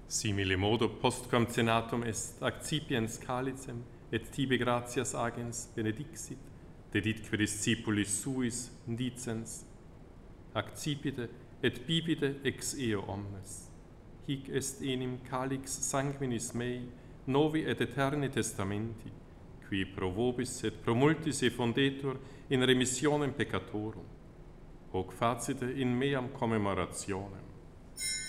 Simile modo postquam cenatum est accipiens calicem et tibi gratias agens benedixit, deditque discipulis suis dicens, accipite et bibite ex eo omnes. Hic est enim calix sanguinis mei, novi et eterni testamenti, qui pro vobis et pro multis effundetur in remissionem peccatorum. Hoc facite in meam commemorationem.